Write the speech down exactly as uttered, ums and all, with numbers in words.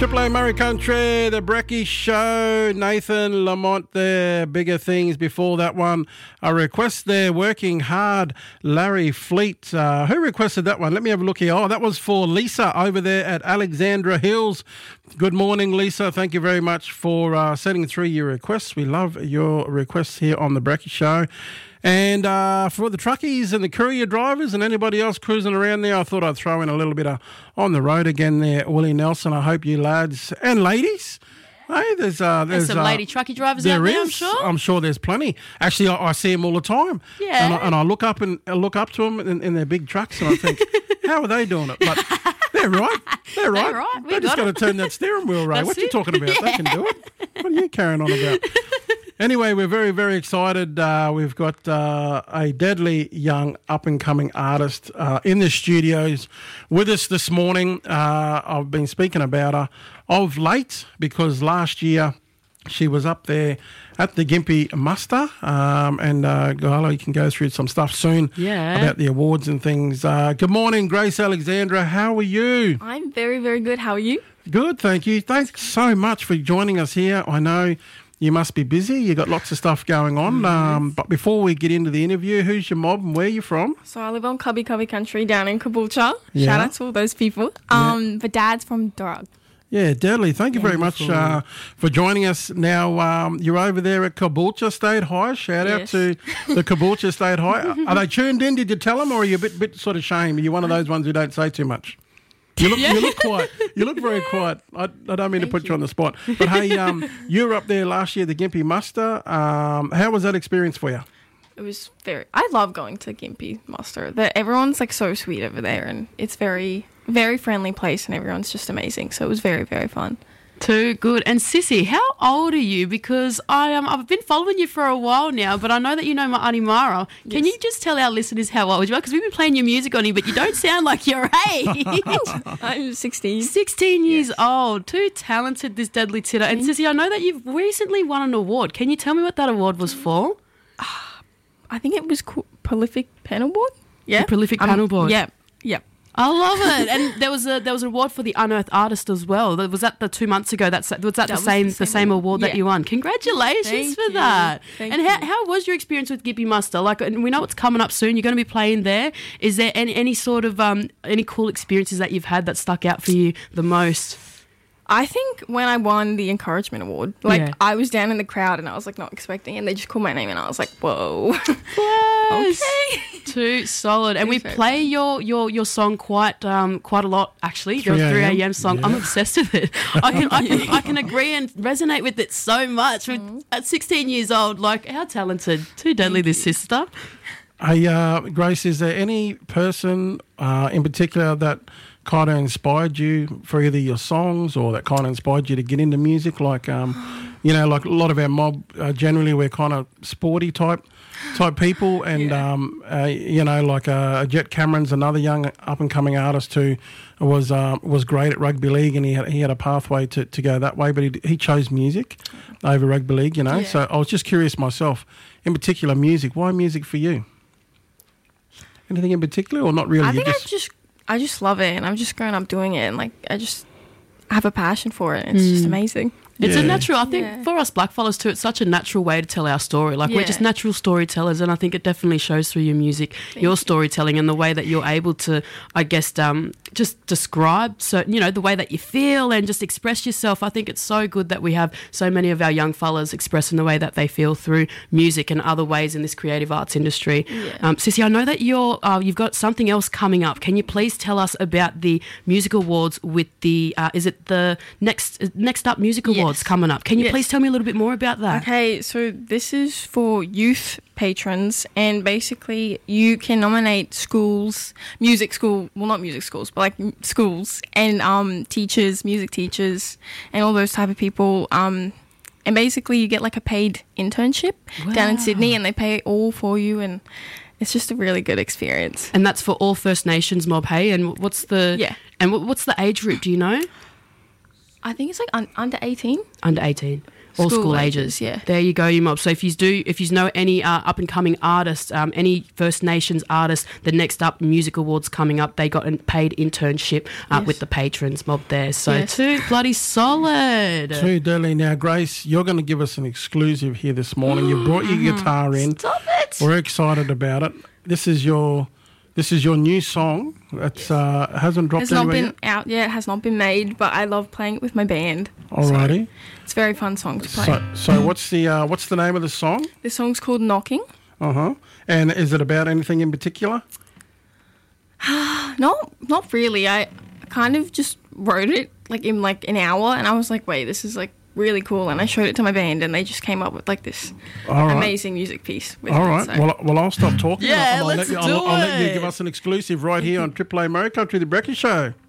Triple A Murray Country, the Brecky Show, Nathan Lamont there, Bigger Things. Before that one, a request there, Working Hard, Larry Fleet. Uh, who requested that one? Let me have a look here. Oh, that was for Lisa over there at Alexandra Hills. Good morning, Lisa. Thank you very much for uh, sending through your requests. We love your requests here on the Brecky Show. And uh, for the truckies and the courier drivers and anybody else cruising around there, I thought I'd throw in a little bit of On the Road again there, Willie Nelson. I hope you lads and ladies. Hey, there's, uh, there's, there's some uh, lady truckie drivers there out there, is. I'm sure. I'm sure there's plenty. Actually, I, I see them all the time. Yeah. And I, and I look up and I look up to them in, in their big trucks and I think, how are they doing it? But they're right. They're right. They're right. We They just got got to turn that steering wheel, Ray. That's What are you it. talking about? Yeah. They can do it. What are you carrying on about? Anyway, we're very, very excited. Uh, we've got uh, a deadly young up-and-coming artist uh, in the studios with us this morning. Uh, I've been speaking about her of late because last year she was up there at the Gympie Muster, um, and uh, Gala, you can go through some stuff soon Yeah. about the awards and things. Uh, good morning, Grace Alexandra. How are you? I'm very, very good. How are you? Good, thank you. Thanks so much for joining us here. I know you must be busy. You've got lots of stuff going on. Um, but before we get into the interview, who's your mob and where are you from? So I live on Cubby Cubby Country down in Caboolture. Yeah. Shout out to all those people. Um, But Dad's from Dorog. Yeah, deadly. Thank you very much uh, for joining us. Now, um, you're over there at Caboolture State High. Shout out Yes. to the Caboolture State High. Are they tuned in? Did you tell them, or are you a bit, bit sort of shame? Are you one of those ones who don't say too much? You look, you look quiet. You look very quiet. I, I don't mean to put you. on the spot. But, hey, um, you were up there last year, the Gympie Muster. Um, how was that experience for you? It was very... I love going to Gympie Muster. The, everyone's like so sweet over there and it's very, very friendly place and everyone's just amazing. So it was very, very fun. Too good. And Sissy, how old are you? Because I um, I've been following you for a while now, but I know that you know my Auntie Mara. Can Yes. you just tell our listeners how old you are? Because we've been playing your music on here, but you don't sound like your age. I'm sixteen. sixteen years old. Too talented, this deadly titter. And Sissy, I know that you've recently won an award. Can you tell me what that award was for? I think it was co- Prolific Panel Board. Yeah. The Prolific Um, Panel Board. Yep. Yep. I love it. And there was a there was an award for the Unearthed Artist as well. Was that the two months ago? That's was that, That the was same the the same same one. award that Yeah. you won? Congratulations Thank for you. that. Thank and how you. how was your experience with Gympie Muster? Like, and we know it's coming up soon. You're going to be playing there. Is there any any sort of um any cool experiences that you've had that stuck out for you the most? I think when I won the encouragement award, like Yeah. I was down in the crowd and I was like not expecting it and they just called my name and I was like, whoa. Yes. Okay. Too solid. And we Thanks very play your, your, your song quite um quite a lot actually. Your three a.m. three a.m. song. Yeah. I'm obsessed with it. I can I can I can agree and resonate with it so much. Mm-hmm. At sixteen years old, like how talented. Too deadly this sister. Hey, uh, Grace, is there any person uh, in particular that kind of inspired you for either your songs or that kind of inspired you to get into music? Like, um, you know, like a lot of our mob, uh, generally we're kind of sporty type type people. And, Yeah. um, uh, you know, like uh, Jet Cameron's another young up-and-coming artist who was uh, was great at rugby league and he had, he had a pathway to, to go that way, but he, he chose music over rugby league, you know. Yeah. So I was just curious myself, in particular music. Why music for you? Anything in particular, or not really? I You think I just I just love it and I've just grown up doing it and like I just have a passion for it. It's just amazing. It's Yeah. a natural, I think, Yeah. for us blackfellas too, it's such a natural way to tell our story. Like, we're Yeah. just natural storytellers, and I think it definitely shows through your music, your you. storytelling, and the way that you're able to, I guess, um, just describe certain, you know, the way that you feel and just express yourself. I think it's so good that we have so many of our young fellas expressing the way that they feel through music and other ways in this creative arts industry. Yeah. Um, Sissy, I know that you're, uh, you've got something else coming up. Can you please tell us about the music awards with the, uh, is it the next next up music awards Yes. coming up? Can you Yes. please tell me a little bit more about that? Okay, so this is for youth patrons and basically you can nominate schools, music school, well not music schools, but like m- schools and um, teachers, music teachers and all those type of people. Um, and basically you get like a paid internship down in Wow. Sydney and they pay all for you and it's just a really good experience. And that's for all First Nations mob, hey? And what's the Yeah. And wh- what's the age group? Do you know? I think it's like un- under eighteen. Under eighteen. All School school, ages, ages. yeah. There you go, you mob. So if you do, if you know any uh, up and coming artists, um, any First Nations artists, the next up music awards coming up, they got a paid internship uh, Yes. with the patrons mob there. So Yes. too bloody solid. Too deadly. Now, Grace, you're going to give us an exclusive here this morning. You brought your guitar in. Stop it. We're excited about it. This is your this is your new song. It's uh, hasn't dropped It's not anywhere been out yet. It has not been made, but I love playing it with my band. yet. Alrighty. It's a very fun song to play. So, so what's the uh, what's the name of the song? This song's called Knocking. Uh huh. And is it about anything in particular? No, not really. I kind of just wrote it like in like an hour, and I was like, wait, this is like really cool. And I showed it to my band, and they just came up with like this All right. amazing music piece. With All it, right. so. Well, well, I'll stop talking. Yeah, I'll, I'll let's let you, do I'll, I'll let you it. give us an exclusive right here on Triple A Mo Country, the Brecky Show.